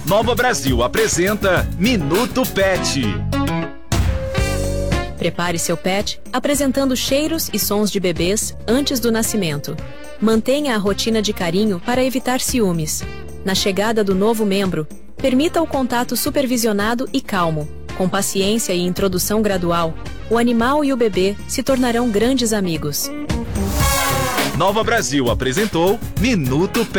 Nova Brasil apresenta Minuto Pet. Prepare seu pet apresentando cheiros e sons de bebês antes do nascimento. Mantenha a rotina de carinho para evitar ciúmes. Na chegada do novo membro, permita o contato supervisionado e calmo. Com paciência e introdução gradual, o animal e o bebê se tornarão grandes amigos. Nova Brasil apresentou Minuto Pet.